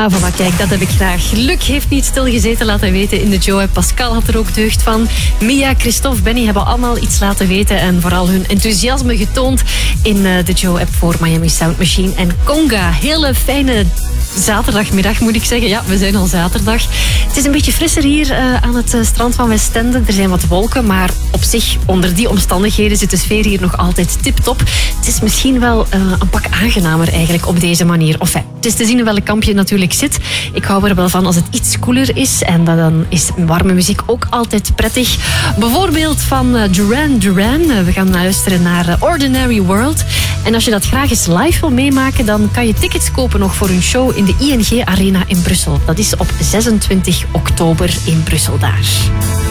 Ah, voilà, kijk, dat heb ik graag. Luc heeft niet stilgezeten laten weten in de Joe-app. Pascal had er ook deugd van. Mia, Christophe, Benny hebben allemaal iets laten weten en vooral hun enthousiasme getoond in de Joe-app voor Miami Sound Machine en Conga. Hele fijne zaterdagmiddag, moet ik zeggen. Ja, we zijn al zaterdag. Het is een beetje frisser hier aan het strand van Westende. Er zijn wat wolken, maar op zich, onder die omstandigheden, zit de sfeer hier nog altijd tip-top. Het is misschien wel een pak aangenamer eigenlijk op deze manier. Enfin, het is te zien in welk kamp je natuurlijk zit. Ik hou er wel van als het iets koeler is. En dan is warme muziek ook altijd prettig. Bijvoorbeeld van Duran Duran. We gaan luisteren naar Ordinary World. En als je dat graag eens live wil meemaken, dan kan je tickets kopen nog voor hun show in de ING Arena in Brussel. Dat is op 26 oktober in Brussel daar.